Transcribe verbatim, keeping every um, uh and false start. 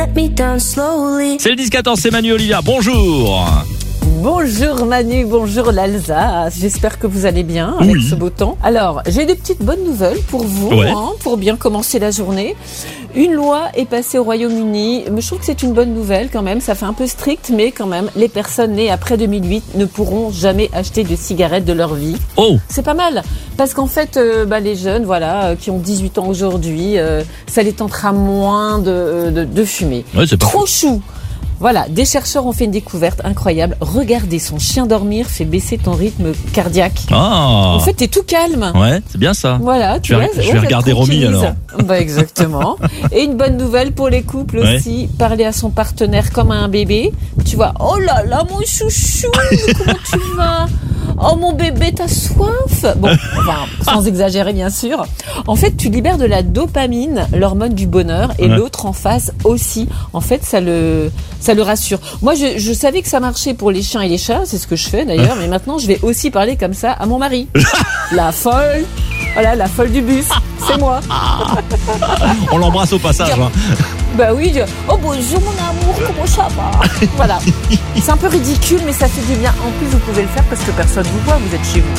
C'est le dix quatorze, c'est Manu Olivia. Bonjour. Bonjour Manu, bonjour l'Alsace, j'espère que vous allez bien avec oui. ce beau temps. Alors, j'ai des petites bonnes nouvelles pour vous, ouais. hein, pour bien commencer la journée. Une loi est passée au Royaume-Uni, je trouve que c'est une bonne nouvelle quand même, ça fait un peu strict, mais quand même, les personnes nées après deux mille huit ne pourront jamais acheter de cigarettes de leur vie. Oh. C'est pas mal, parce qu'en fait, euh, bah, les jeunes, voilà, euh, qui ont dix-huit ans aujourd'hui, euh, ça les tentera moins de, de, de fumer. Ouais, c'est pas Trop fou. chou. Voilà, des chercheurs ont fait une découverte incroyable. Regardez, son chien dormir fait baisser ton rythme cardiaque. Ah. En fait, t'es tout calme. Ouais, c'est bien ça. Voilà, tu Je vais, vois, je vais ouais, regarder ça te Romy tranquillise. alors. Bah exactement. Et une bonne nouvelle pour les couples Ouais. aussi, parler à son partenaire comme à un bébé. Tu vois, oh là là, mon chouchou, comment tu vas? Oh mon bébé, t'as soif? Bon, enfin, sans exagérer bien sûr. En fait, tu libères de la dopamine, l'hormone du bonheur, et Ouais. l'autre en face aussi. En fait, ça le, ça le rassure. Moi, je, je savais que ça marchait pour les chiens et les chats, c'est ce que je fais d'ailleurs, mais maintenant, je vais aussi parler comme ça à mon mari. La folle, voilà, la folle du bus, c'est moi. On l'embrasse au passage. Hein. Bah oui, je... oh bonjour mon amour, comment ça va? Voilà. C'est un peu ridicule, mais ça fait du bien. En plus, vous pouvez le faire parce que personne vous voit, vous êtes chez vous.